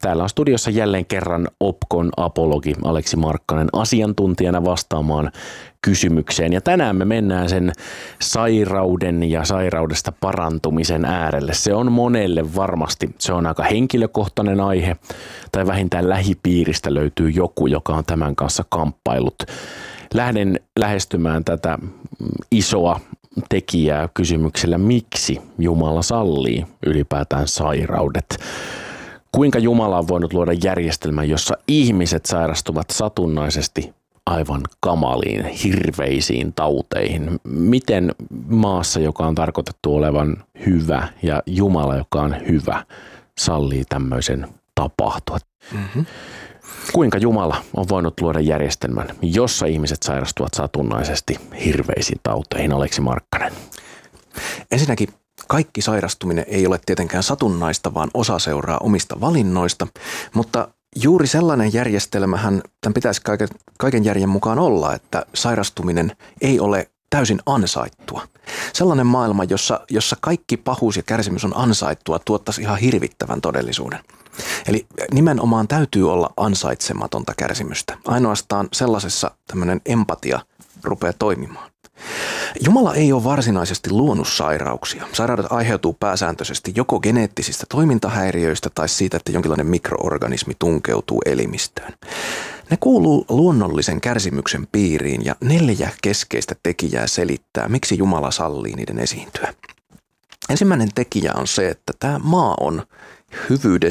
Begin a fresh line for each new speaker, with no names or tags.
täällä on studiossa jälleen kerran Opcon apologi Aleksi Markkanen asiantuntijana vastaamaan kysymykseen. Ja tänään me mennään sen sairauden ja sairaudesta parantumisen äärelle. Se on monelle varmasti, se on aika henkilökohtainen aihe, tai vähintään lähipiiristä löytyy joku, joka on tämän kanssa kamppailut. Lähden lähestymään tätä isoa tekijää kysymyksellä, miksi Jumala sallii ylipäätään sairaudet. Kuinka Jumala on voinut luoda järjestelmän, jossa ihmiset sairastuvat satunnaisesti aivan kamaliin, hirveisiin tauteihin? Miten maassa, joka on tarkoitettu olevan hyvä, ja Jumala, joka on hyvä, sallii tämmöisen tapahtua? Kuinka Jumala on voinut luoda järjestelmän, jossa ihmiset sairastuvat satunnaisesti hirveisiin tauteihin? Aleksi Markkanen.
Ensinnäkin kaikki sairastuminen ei ole tietenkään satunnaista, vaan osa seuraa omista valinnoista, mutta juuri sellainen järjestelmähän tämän pitäisi kaiken järjen mukaan olla, että sairastuminen ei ole täysin ansaittua. Sellainen maailma, jossa kaikki pahuus ja kärsimys on ansaittua, tuottaisi ihan hirvittävän todellisuuden. Eli nimenomaan täytyy olla ansaitsematonta kärsimystä. Ainoastaan sellaisessa tämmöinen empatia rupeaa toimimaan. Jumala ei ole varsinaisesti luonut sairauksia. Sairaudet aiheutuu pääsääntöisesti joko geneettisistä toimintahäiriöistä tai siitä, että jonkinlainen mikroorganismi tunkeutuu elimistöön. Ne kuuluu luonnollisen kärsimyksen piiriin ja 4 keskeistä tekijää selittää, miksi Jumala sallii niiden esiintyä. Ensimmäinen tekijä on se, että tämä maa on hyvyyden